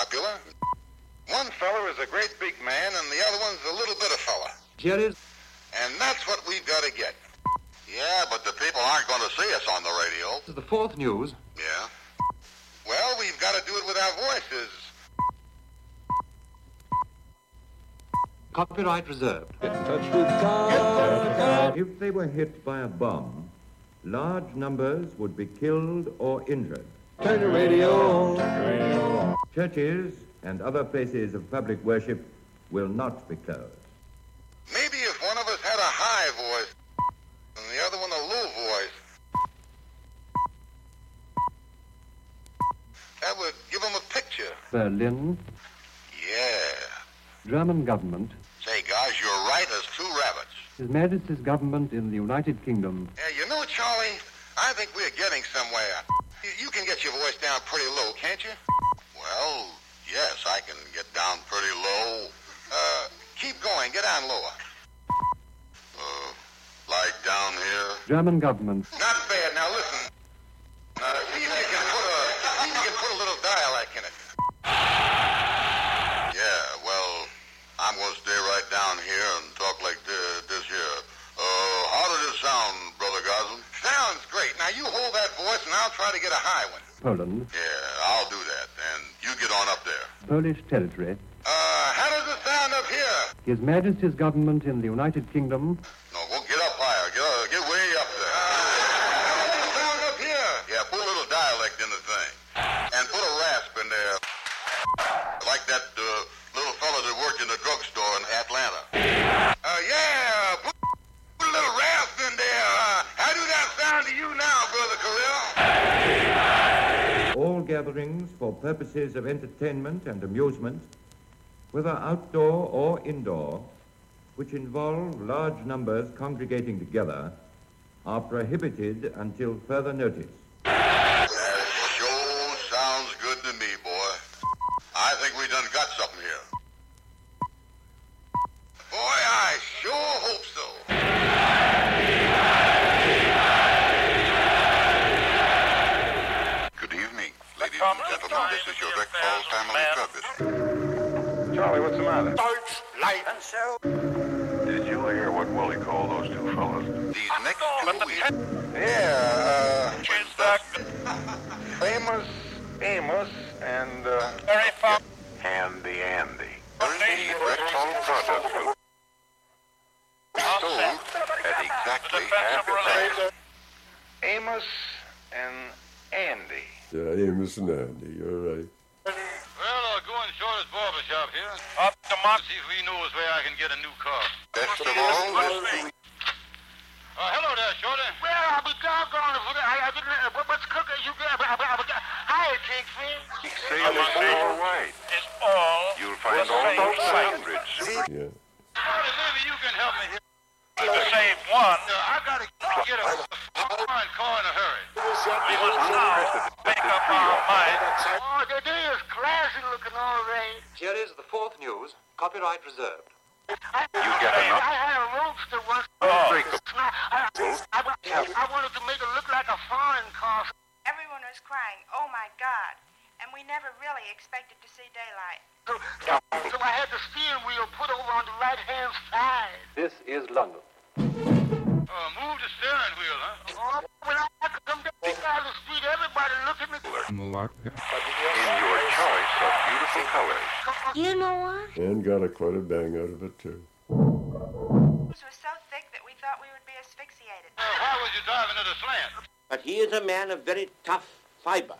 popular. One fella is a great big man, and the other one's a little bit of fella. Jerry. And that's what we've got to get. Yeah, but the people aren't going to see us on the radio. This is the fourth news. Yeah. Well, we've got to do it with our voices. Copyright reserved. Get in touch with God. If they were hit by a bomb, large numbers would be killed or injured. Turn the radio on. Churches and other places of public worship will not be closed. Maybe if one of us had a high voice and the other one a low voice, that would give them a picture. Berlin. Yeah. German government. Say, guys, you're right as two rabbits. His Majesty's government in the United Kingdom. Yeah, you know, Charlie, I think we're getting somewhere. You can get your voice down pretty low, can't you? Well, yes, I can get down pretty low. Keep going. Get down lower. Like down here. German government. Not bad. Now listen. See if you can put a little dialect in it. Yeah, well, I'm going to stay right down here and talk like this here. How did it sound, Brother Goslin? Sounds great. Now you hold that voice and I'll try to get a high one. Poland. Yeah, I'll do that. And you get on up there. Polish territory. How does it sound up here? His Majesty's government in the United Kingdom. No, go get up higher. Get way up there. How does it sound up here? Yeah, put a little dialect in the thing. And put a rasp in there. Like that little fella that worked in the drugstore in Atlanta. Yeah, put a little rasp in there. How do that sound to you now, Brother Kirill? All gatherings for purposes of entertainment and amusement, whether outdoor or indoor, which involve large numbers congregating together, are prohibited until further notice. That sure sounds good to me, boy. I think we done got something here. Boy, I sure hope so. Good evening, ladies and gentlemen. This is your Rick Falls Family Druggist. Charlie, what's the matter? Torch, light, and so. Did you hear what Willie called those two fellas? These next 2 weeks. Yeah, Amos, and, Very far. Andy. Guaranteed Rick Falls product. Sold at exactly half the price. Amos and Andy. Yeah, Amos and Andy, you're right. Well, I'll go in Shorter's barbershop here. Up to my. See if he knows where I can get a new car. Best of all, Hello there, Shorty. Well, I'll be doggone if I didn't. What's cooking? You get. Hi, Kingfish. say it's all right. It's all. You'll find all those hundreds. Yeah. Shorty, maybe you can help me here. The same one. I gotta get a fine car in a hurry. We must now make up our mind. Oh, the day is classy looking all right. Here is the fourth news. Copyright reserved. You get enough? I had a roadster once. I wanted to make it look like a foreign car. Everyone was crying, "Oh my God." And we never really expected to see daylight. So I had the steering wheel put over on the right-hand side. This is London. Move the steering wheel, huh? Oh, when I come down the street, everybody look at me. In your choice of beautiful colors. You know what? And got quite a bang out of it, too. It was so thick that we thought we would be asphyxiated. Why was you driving at a slant? But he is a man of very tough fiber.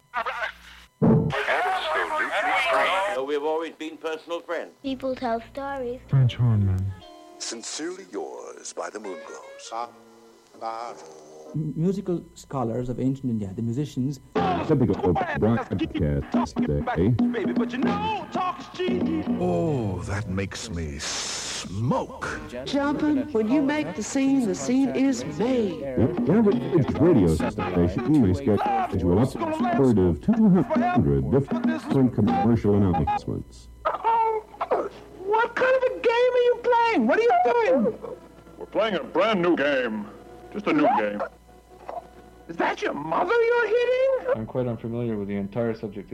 Absolutely strange. So we've always been personal friends. People tell stories. French hornman. Sincerely yours by the Moonglows. Musical scholars of ancient India, the musicians. Typical broadcast day. Baby, but you know, talk's cheap. Oh, that makes me smoke. Jumping, when you make the scene is made. The average radio station may schedule upward of 200 different commercial announcements. What kind of a game are you playing? What are you doing? We're playing a brand new game. Just a new game. Is that your mother you're hitting? I'm quite unfamiliar with the entire subject